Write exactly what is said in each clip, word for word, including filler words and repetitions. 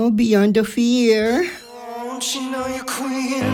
now, Beyond the Fear. Don't you know you're queen?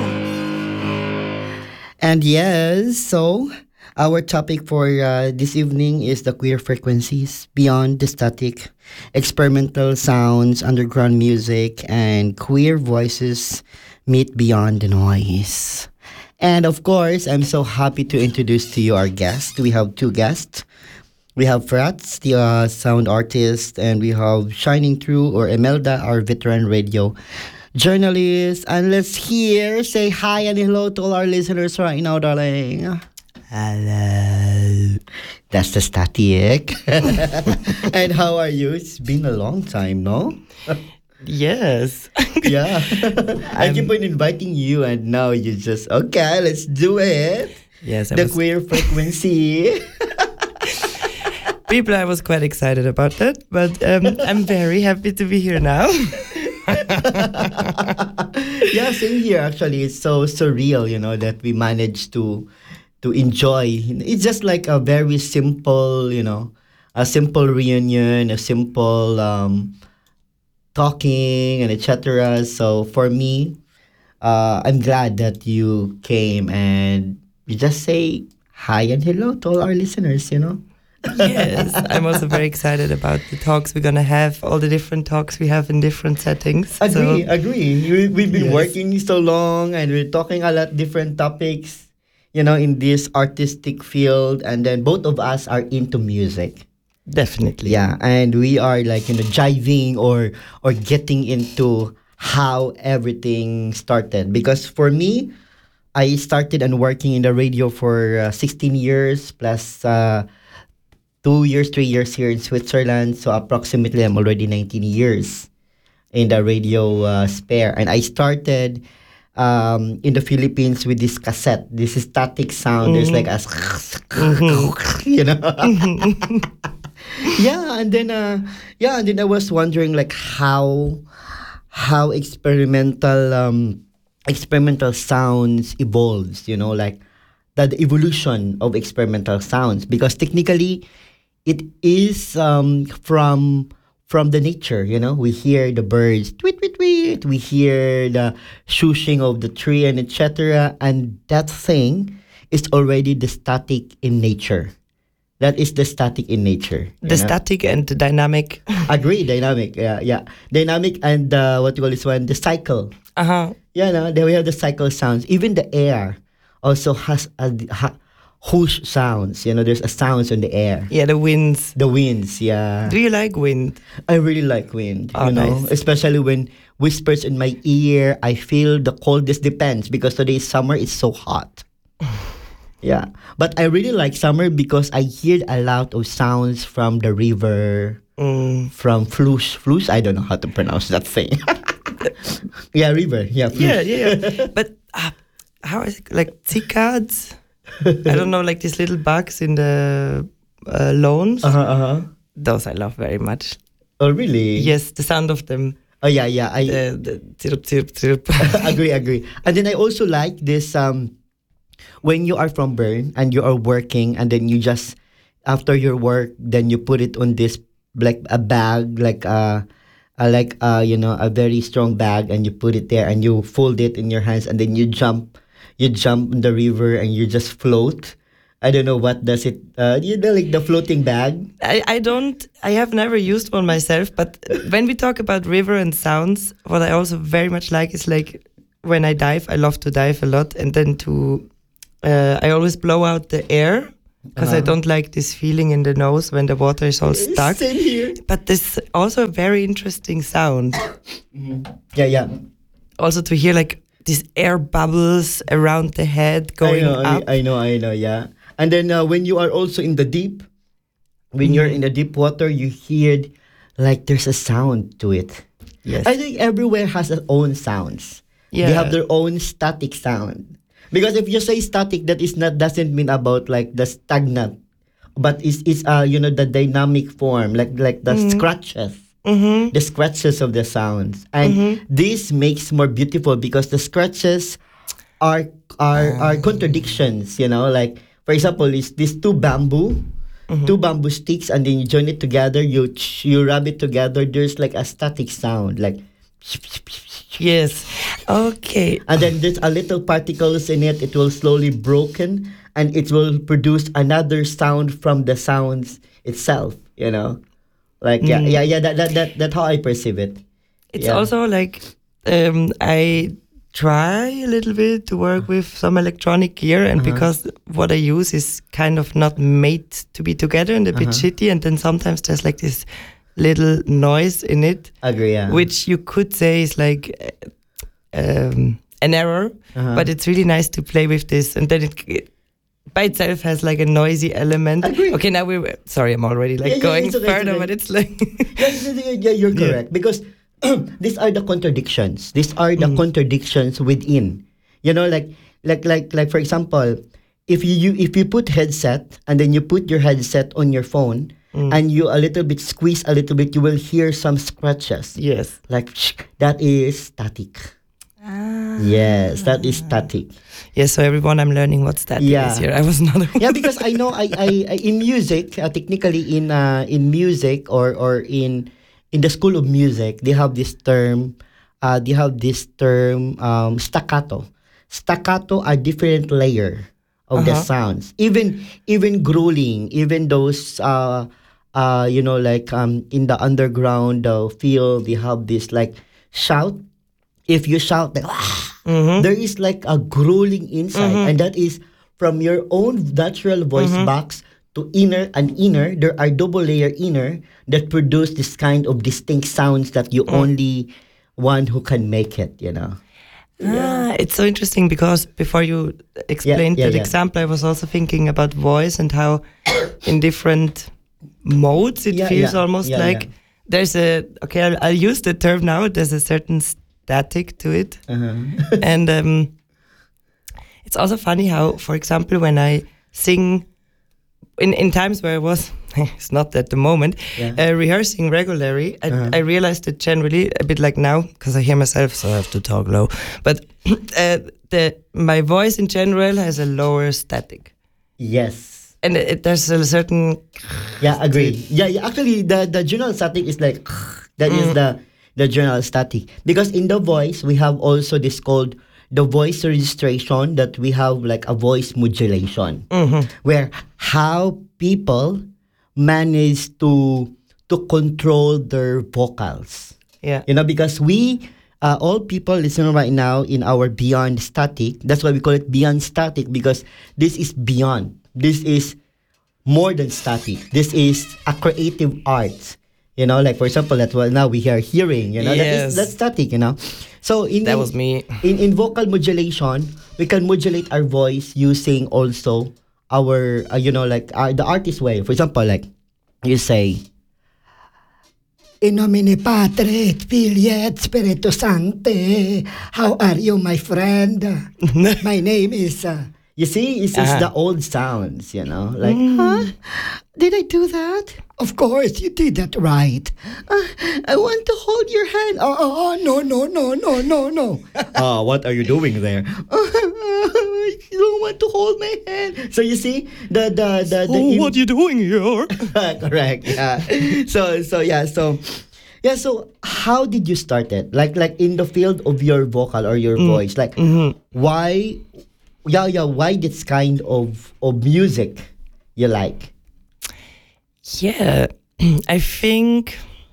And yes, so our topic for uh, this evening is the queer frequencies beyond the static, experimental sounds, underground music, and queer voices meet beyond the noise. And of course, I'm so happy to introduce to you our guest. We have two guests. We have Frats, the uh, sound artist, and we have Shining Through, or Emelda, our veteran radio journalist. And let's hear, say hi and hello to all our listeners right now, darling. Hello. That's the static. And how are you? It's been a long time, no? Yes. Yeah. I keep on inviting you, and now you just, okay, let's do it. Yes. I The was, queer frequency. people, I was quite excited about that, but um, I'm very happy to be here now. Yeah, same here. Actually, it's so surreal, you know, that we managed to to enjoy. It's just like a very simple, you know, a simple reunion, a simple um, talking, and et cetera. So for me, uh, I'm glad that you came and you just say hi and hello to all our listeners. You know. Yes. I'm also very excited about the talks we're going to have, all the different talks we have in different settings. Agree, So, agree. We, we've been Yes. working so long, and we're talking a lot different topics, you know, in this artistic field. And then both of us are into music. definitely. Yeah, and we are like, you know, jiving or or getting into how everything started. Because for me, I started and working in the radio for uh, sixteen years plus uh, two years, three years here in Switzerland. So approximately, I'm already nineteen years in the radio uh, sphere. And I started um, in the Philippines with this cassette. This is static sound. There's like a, you know. Yeah, and then uh, yeah, and then I was wondering like how how experimental um, experimental sounds evolves. You know, like the, the evolution of experimental sounds, because technically it is um, from from the nature. You know, we hear the birds tweet tweet tweet. We hear the shushing of the tree and et cetera. And that thing is already the static in nature. That is the static in nature. you The know? static and the dynamic. Agree, dynamic. Yeah, yeah. Dynamic and uh, what you call this one? The cycle. Uh-huh. Yeah, no, then we have the cycle sounds. Even the air also has a ha, whoosh sounds. You know, there's a sounds in the air. Yeah, the winds. The winds, yeah. Do you like wind? I really like wind. Oh, you know, nice. especially when whispers in my ear. I feel the coldest depends because today summer is so hot. Yeah, but I really like summer because I hear a lot of sounds from the river, Mm. from flush. Flush, I don't know how to pronounce that thing. Yeah, river. Yeah, flush. Yeah, yeah, yeah. But uh, how is it? Like cicads? I don't know, like these little bugs in the uh, lawns. Uh-huh, uh-huh. Those I love very much. Oh, really? Yes, the sound of them. Oh, yeah, yeah. I The, the chirp, chirp, chirp. agree, agree. And then I also like this um, when you are from Bern and you are working, and then you just, after your work, then you put it on this, like a bag, like a, a like uh you know, a very strong bag, and you put it there and you fold it in your hands, and then you jump, you jump in the river and you just float. I don't know what does it. Uh, you know, like the floating bag. I, I don't, I have never used one myself, but when we talk about river and sounds, what I also very much like is like when I dive, I love to dive a lot, and then to, uh, I always blow out the air because I Uh-huh. don't like this feeling in the nose when the water is all stuck. Same here. But this also a very interesting sound. Yeah, yeah. Also to hear like these air bubbles around the head going I know, up. I, I know, I know, yeah. And then uh, when you are also in the deep, when you're in the deep water, you hear like there's a sound to it. Yes. I think everywhere has its own sounds. They Yeah. have their own static sound. Because if you say static, that is not doesn't mean about like the stagnant, but it's it's uh you know, the dynamic form, like like the scratches. Mm-hmm. The scratches of the sounds, and this makes more beautiful because the scratches are are are contradictions. You know, like for example, it's these two bamboo, two bamboo sticks, and then you join it together. You ch- you rub it together. There's like a static sound, like Yes. Okay. And then there's a little particles in it. It will slowly broken, and it will produce another sound from the sounds itself. You know, like yeah, Mm. yeah, yeah. That that that that's how I perceive it. It's Yeah. also like um, I try a little bit to work with some electronic gear, and Uh-huh. because what I use is kind of not made to be together and a bit Uh-huh. shitty, and then sometimes there's like this little noise in it, Agree. Yeah. which you could say is like uh, um, an error, Uh-huh. but it's really nice to play with this, and then it. it by itself has like a noisy element. Agree. Okay, now we're sorry, I'm already like Yeah, yeah, going it's okay, it's further, okay. but it's like yeah, yeah, yeah, you're Yeah. correct because these are the contradictions. These are the Mm. contradictions within. You know, like like like like for example, if you, you if you put headset and then you put your headset on your phone Mm. and you a little bit squeeze a little bit, you will hear some scratches. yes. Like that is static. Yes, that is static. Yes, so everyone, I'm learning what static Yeah. is here. I was not aware. Yeah, because I know I, I, I in music, uh, technically in uh, in music or or in in the school of music, they have this term. Uh, they have this term um, staccato. Staccato are different layer of the Uh-huh. sounds. Even even growling, even those uh, uh, you know like um in the underground uh, field, they have this like shout. If you shout like, Mhm. there is like a growling inside, Mhm. and that is from your own natural voice Mhm. box to inner and inner. There are double layer inner that produce this kind of distinct sounds that you Mm. only one who can make it. You know. Ah, it's so interesting because before you explained yeah, that yeah. example, I was also thinking about voice and how in different modes it Yeah, feels yeah, almost yeah, like yeah. there's a, okay, I'll, I'll use the term now, there's a certain static to it. Uh-huh. And um, it's also funny how, for example, when I sing in, in times where I was, it's not at the moment, Yeah. uh, rehearsing regularly, I, Uh-huh. I realized that generally, a bit like now, because I hear myself, so I have to talk low, but uh, the my voice in general has a lower static. Yes. And it, there's a certain... Yeah, agree. Yeah, yeah. Actually, the the general static is like that is Mm. the the general static, because in the voice we have also this called the voice registration, that we have like a voice modulation, Mhm. where how people manage to to control their vocals. Yeah. You know, because we, uh, all people listening right now in our Beyond Static, that's why we call it Beyond Static, because this is beyond. This is more than static. This is a creative art. You know, like for example, that's what now we are hearing. You know, that Yes. is that's static. You know, so in That in- was me. In in vocal modulation, we can modulate our voice using also our uh, you know like uh, the artist way. For example, like you say, In nomine Patri et Filii et Spiritus Sancti. How are you, my friend? My name is. Uh, you see, it's, it's Uh-huh. the old sounds, you know, like, huh? Did I do that? Of course, you did that right. Uh, I want to hold your hand. Oh, oh, oh no, no, no, no, no, no. uh, what are you doing there? I don't want to hold my hand. So you see, the the the. the im- you doing here? Correct. Yeah. So so yeah. So yeah. So how did you start it? Like like in the field of your vocal or your voice. Like why? Yeah yeah. Why this kind of of music you like? Yeah, I think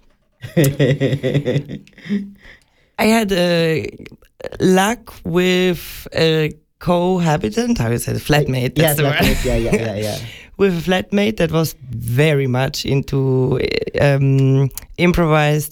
I had a luck with a cohabitant. How is it? Flatmate. Yes, That's the like word. it. Yeah yeah yeah yeah. With a flatmate that was very much into um, improvised